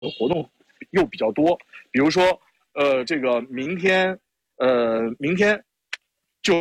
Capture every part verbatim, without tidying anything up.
活动又比较多，比如说，呃，这个明天，呃，明天就。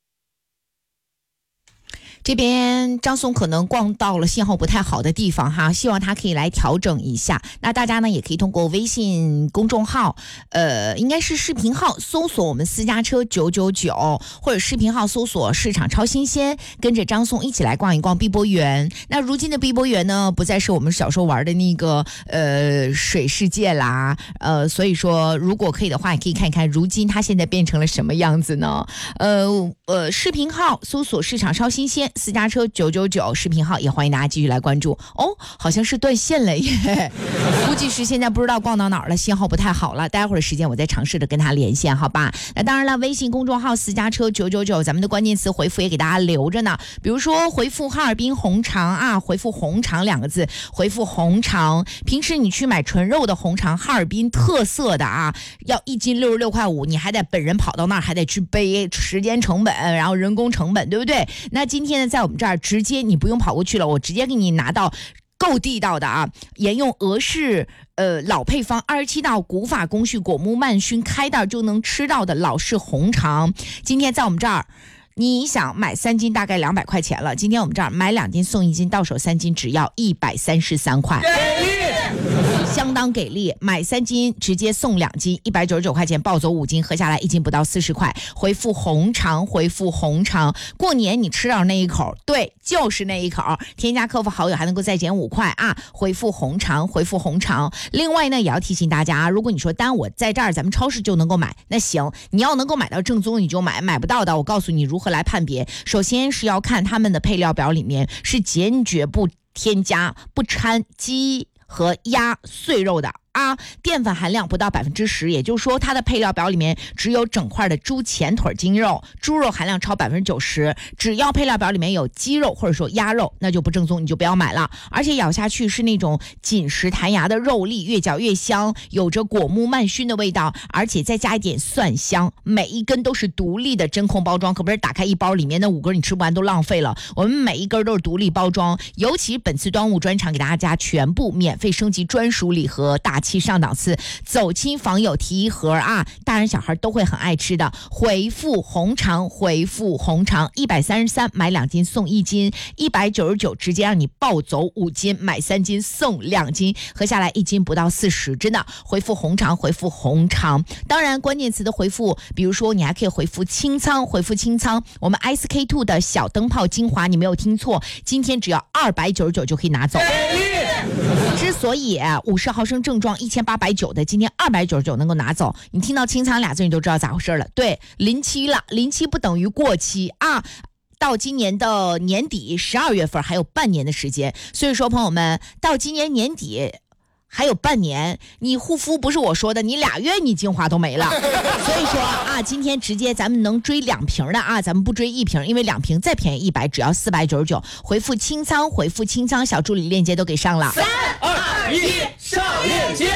这边张松可能逛到了信号不太好的地方哈，希望他可以来调整一下。那大家呢也可以通过微信公众号，呃，应该是视频号搜索我们私家车九九九，或者视频号搜索市场超新鲜，跟着张松一起来逛一逛碧波园。那如今的碧波园呢，不再是我们小时候玩的那个呃水世界啦，呃，所以说如果可以的话，也可以看看如今它现在变成了什么样子呢？呃呃，视频号搜索市场超新鲜。私家车九九九视频号也欢迎大家继续来关注哦，好像是断线了耶，估计是现在不知道逛到哪儿了，信号不太好了。待会儿时间我再尝试着跟他连线，好吧？那当然了，微信公众号私家车九九九，咱们的关键词回复也给大家留着呢。比如说回复哈尔滨红肠啊，回复红肠两个字，回复红肠。平时你去买纯肉的红肠，哈尔滨特色的啊，要一斤六十六块五，你还得本人跑到那儿，还得去背，时间成本，然后人工成本，对不对？那今天呢，在我们这儿直接你不用跑过去了，我直接给你拿到够地道的啊，沿用俄式呃老配方，二十七道古法工序，果木慢熏，开袋就能吃到的老式红肠。今天在我们这儿，你想买三斤大概两百块钱了，今天我们这儿买两斤送一斤，到手三斤只要一百三十三块。相当给力，买三斤直接送两斤，一百九十九块钱抱走五斤，合下来一斤不到四十块。回复红肠，回复红肠，过年你吃到那一口，对，就是那一口。添加客服好友还能够再减五块啊！回复红肠，回复红肠。另外呢，也要提醒大家啊，如果你说单我在这儿咱们超市就能够买，那行，你要能够买到正宗你就买，买不到的我告诉你如何来判别。首先是要看他们的配料表里面是坚决不添加、不掺鸡和鸭碎肉的啊，淀粉含量不到百分之十，也就是说它的配料表里面只有整块的猪前腿筋肉，猪肉含量超百分之九十。只要配料表里面有鸡肉或者说鸭肉，那就不正宗，你就不要买了。而且咬下去是那种紧实弹牙的肉粒，越嚼越香，有着果木慢熏的味道，而且再加一点蒜香。每一根都是独立的真空包装，可不是打开一包里面的五根你吃不完都浪费了。我们每一根都是独立包装，尤其本次端午专场给大家全部免费升级专属礼盒，大气上档次，走亲访友提一盒啊，大人小孩都会很爱吃的。回复红肠，回复红肠，一百三十三买两斤送一斤，一百九十九直接让你抱走五斤，买三斤送两斤，合下来一斤不到四十，真的。回复红肠，回复红肠。当然关键词的回复，比如说你还可以回复清仓，回复清仓，我们 S K 二 的小灯泡精华，你没有听错，今天只要二百九十九就可以拿走。之所以五十毫升正装一千八百九的，今天二百九十九能够拿走，你听到清仓俩字你就知道咋回事了。对，临期了，临期不等于过期啊。到今年的年底十二月份还有半年的时间，所以说朋友们，到今年年底还有半年，你护肤不是我说的，你俩月你精华都没了。所以说啊，今天直接咱们能追两瓶的啊，咱们不追一瓶，因为两瓶再便宜一百，只要四百九十九。回复清仓，回复清仓，小助理链接都给上了。 三二一，上链接。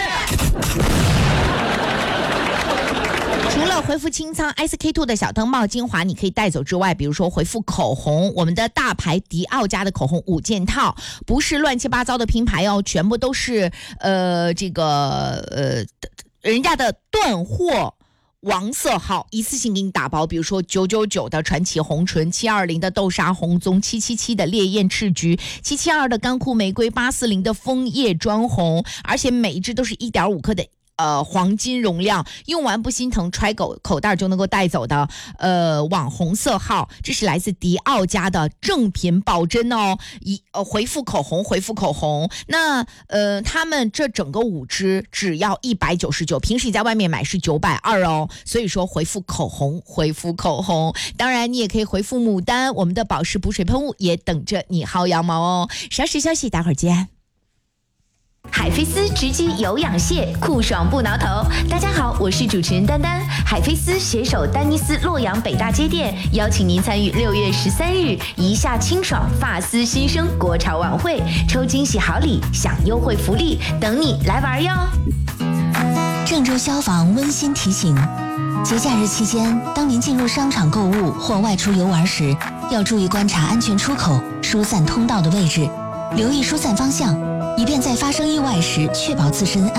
除了回复清仓 S K 二 的小灯泡精华你可以带走之外，比如说回复口红，我们的大牌迪奥家的口红五件套，不是乱七八糟的品牌哦，全部都是呃这个呃人家的断货王色号，一次性给你打包，比如说九九九的传奇红唇，七二零的豆沙红棕，七七七的烈焰赤橘，七七二的干枯玫瑰，八四零的枫叶砖红，而且每一支都是 一点五克的呃，黄金容量，用完不心疼，揣口口袋就能够带走的呃网红色号，这是来自迪奥家的正品保真哦。一呃回复口红，回复口红，那呃他们这整个五支只要一百九十九，平时你在外面买是九百二哦。所以说回复口红，回复口红，当然你也可以回复牡丹，我们的保湿补水喷雾也等着你薅羊毛哦。稍事休息，待会儿见。 海飞丝直击有氧蟹，酷爽不挠头。大家好，我是主持人丹丹。海飞丝携手丹尼斯洛阳北大街店，邀请您参与六月十三日一夏清爽发丝新生国潮晚会，抽惊喜好礼，享优惠福利，等你来玩哟。 郑州消防温馨提醒：节假日期间，当您进入商场购物或外出游玩时，要注意观察安全出口、疏散通道的位置，留意疏散方向。 以便在发生意外时确保自身安